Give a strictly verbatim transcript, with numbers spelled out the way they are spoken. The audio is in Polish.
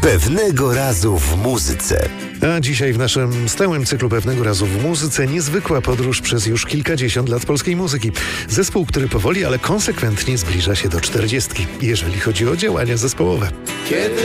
Pewnego razu w muzyce. A dzisiaj w naszym stałym cyklu Pewnego razu w muzyce niezwykła podróż przez już kilkadziesiąt lat polskiej muzyki. Zespół, który powoli, ale konsekwentnie zbliża się do czterdziestki, jeżeli chodzi o działania zespołowe. Kiedy